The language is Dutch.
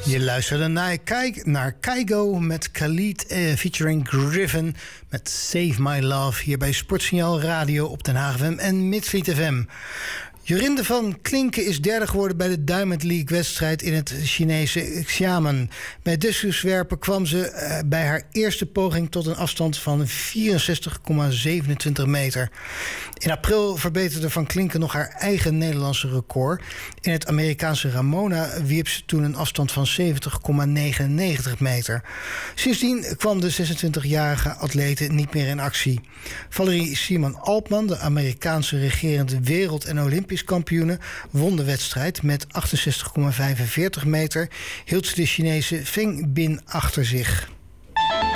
Je luisterde naar Kygo met Khalid featuring Griffin met Save My Love hier bij Sportsignaal Radio op Den Haag FM en Midvliet FM. Jorinde van Klinken is derde geworden bij de Diamond League-wedstrijd in het Chinese Xiamen. Bij discuswerpen kwam ze bij haar eerste poging tot een afstand van 64,27 meter. In april verbeterde Van Klinken nog haar eigen Nederlandse record. In het Amerikaanse Ramona wierp ze toen een afstand van 70,99 meter. Sindsdien kwam de 26-jarige atlete niet meer in actie. Valerie Sieman-Altman, de Amerikaanse regerende wereld- en Olympisch kampioene, won de wedstrijd met 68,45 meter, hield ze de Chinese Feng Bin achter zich.